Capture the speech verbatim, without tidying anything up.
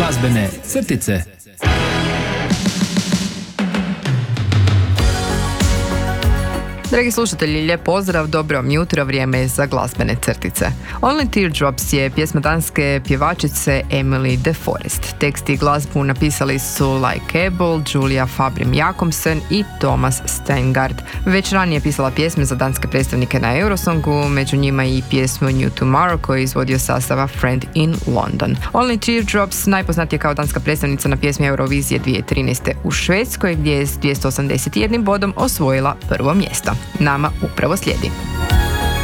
Glazbene crtice. Dragi slušatelji, lijep pozdrav, dobro vam jutro, vrijeme je za glazbene crtice. Only Teardrops je pjesma danske pjevačice Emily de Forest. Tekst i glazbu napisali su Like Abel, Julia Fabrim Jakobsen i Thomas Steingard. Već ranije pisala pjesme za danske predstavnike na Eurosongu, među njima i pjesmu New Tomorrow koju je izvodio sastava Friend in London. Only Teardrops najpoznatija kao danska predstavnica na pjesmi Eurovizije dvije tisuće trinaeste u Švedskoj, gdje je s dvjesto osamdeset jedan bodom osvojila prvo mjesto. Nama upravo slijedi.